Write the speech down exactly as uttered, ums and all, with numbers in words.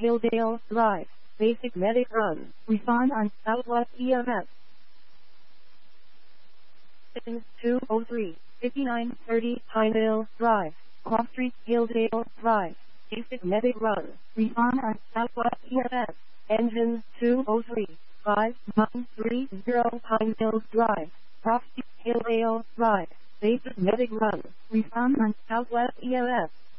Hilldale Drive, Basic Medic Run, Respond on Southwest E M S. two oh three, fifty-nine thirty Pinedale Drive, Cross Street, Hilldale Drive, Basic Medic Run, Respond on Southwest E M S. Engine two oh three, five nine three zero Pinedale Drive, Cross Street, Hilldale Drive, Basic Medic Run, Respond on Southwest E M S.